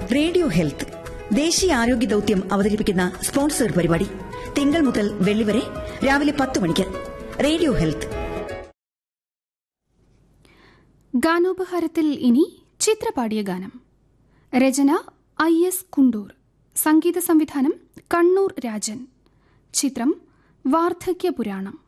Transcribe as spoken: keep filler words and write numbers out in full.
Radio health ദേശീയ ആരോഗ്യ ദൌത്യം അവതരിപ്പിക്കുന്ന സ്പോൺസർ പരിപാടി തിങ്കൾ മുതൽ വെള്ളി വരെ രാവിലെ പത്ത് മണിക്ക്. Radio health. ഗാനോപഹാരത്തിൽ ഇനി ചിത്രപാടിയ ഗാനം. രചന ഐ എസ് കുണ്ടൂർ, സംഗീത സംവിധാനം കണ്ണൂർ രാജൻ. ചിത്രം വാർദ്ധക്യ പുരാണം.